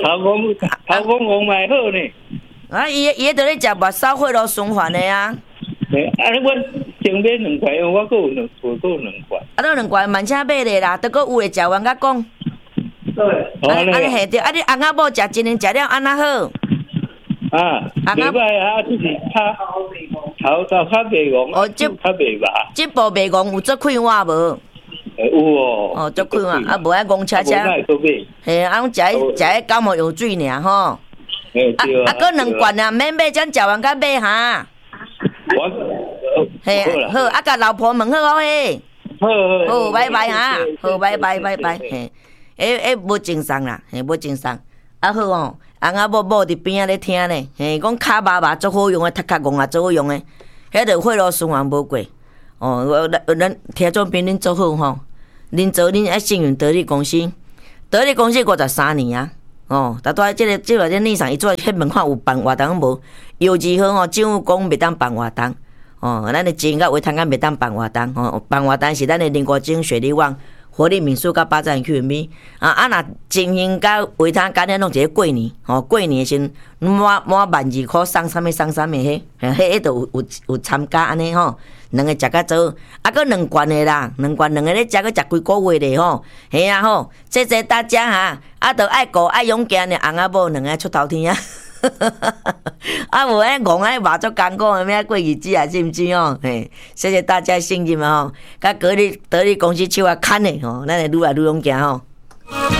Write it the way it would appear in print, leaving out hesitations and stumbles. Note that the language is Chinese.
头讲王买好呢。 啊，伊在咧食目梢血路循环的啊。 我前面2块，我还有2块。 啊，那2块慢车买的啦，都搁有诶，食完甲讲。对。安尼下着，你翁仔某食一年食了安那好？ 袂歹啊，就是头较袂戆，哦，较袂麻。 这部袂戆，有做开碗无？ 有哦。 哦，做开碗，啊，无爱戆车车。嘿，啊，食迄感冒药水尔吼。啊，搁2罐啊，免买，将食完甲买哈。嘿，好，啊，甲老婆问好嘿。好，拜拜哈，好，拜拜。嘿，无精神啦，嘿，无精神。啊好哦，翁仔某伫边仔咧听呢，嘿，讲骹麻足好用诶，头壳戆也足好用诶，迄着血路循环无过。哦，咱听众朋友恁做好吼，恁做恁爱信用得力公司53年啊。哦，大多即个理上伊做迄门槛有办活动无？有2号吼，政府讲袂当办活动。哦，咱的钱甲话摊甲袂当办活动。哦，办活动是咱的林国精水利网。活力民宿甲8站区咪若情形甲维他干咧拢一个过年，过年时满12000块送啥物迄都有参加安尼吼，2个食甲做，啊搁2罐的啦，2罐2个咧食，搁食几个月咧吼，嘿啊吼，谢谢大家哈，啊都爱顾爱勇健的翁仔某2个出头天啊。啊，无爱戆爱骂足艰苦的，咩过日子啊，是毋是哦？嘿，谢谢大家信任嘛吼，甲得力公司手啊牵的吼，咱会愈来愈勇健吼。